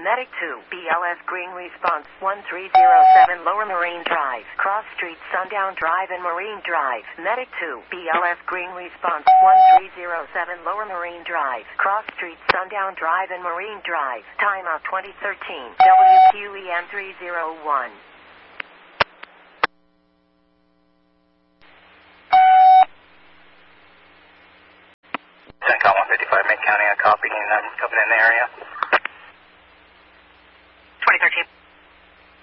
Medic 2, BLS Green Response 1307 Lower Marine Drive, Cross Street, Sundown Drive and Marine Drive. Medic 2, BLS Green Response 1307 Lower Marine Drive, Cross Street, Sundown Drive and Marine Drive. Timeout 2013, WQEN 301. CENTCOM 155, Mid County, I copy, and I'm coming in the area.